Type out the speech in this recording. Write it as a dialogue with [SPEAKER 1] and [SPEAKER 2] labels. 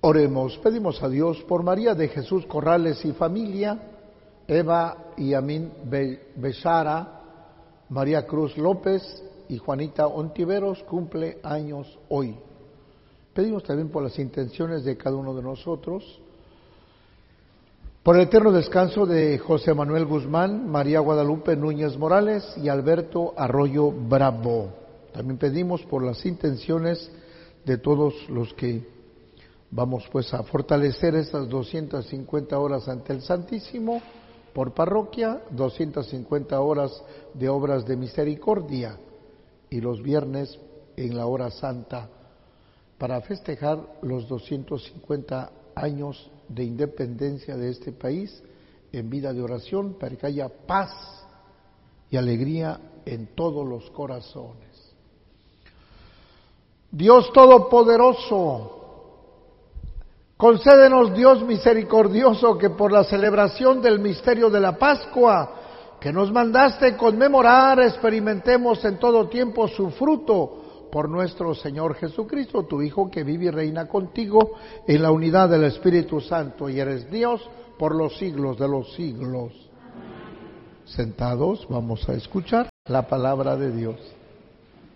[SPEAKER 1] Oremos, pedimos a Dios por María de Jesús Corrales y familia, Eva y Amin Bechara, María Cruz López y Juanita Ontiveros, cumple años hoy. Pedimos también por las intenciones de cada uno de nosotros, por el eterno descanso de José Manuel Guzmán, María Guadalupe Núñez Morales y Alberto Arroyo Bravo. También pedimos por las intenciones de todos los que vamos pues a fortalecer estas 250 horas ante el Santísimo por parroquia, 250 horas de obras de misericordia y los viernes en la hora santa para festejar los 250 años de independencia de este país en vida de oración para que haya paz y alegría en todos los corazones. Dios Todopoderoso, concédenos, Dios misericordioso, que por la celebración del misterio de la Pascua que nos mandaste conmemorar, experimentemos en todo tiempo su fruto por nuestro Señor Jesucristo, tu Hijo, que vive y reina contigo en la unidad del Espíritu Santo y eres Dios por los siglos de los siglos. Sentados, vamos a escuchar la palabra de Dios.